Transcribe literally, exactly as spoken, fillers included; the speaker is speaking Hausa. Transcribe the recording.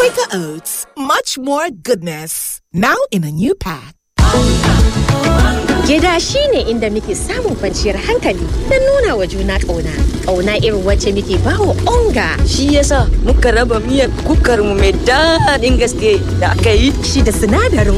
Quaker Oats, much more goodness. Now in a new pack. Gida shi ne inda muke samun kwanciyar hankali don nuna wa juna ƙauna. Ƙauna irin wacce muke bawa onga. Shi yasa muka raba miyar kukarmu mai daɗin gaske da aka yi. Shi da sinadarin